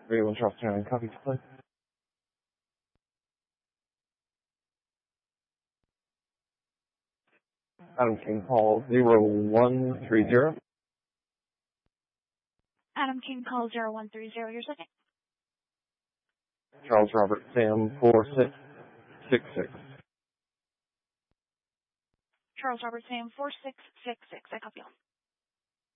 Radio Charles County, copy, please. Adam King, call 0130. Adam King, call 0130. Your second. Charles Robert Sam 4666. Charles Robert Sam 4666. I copy all.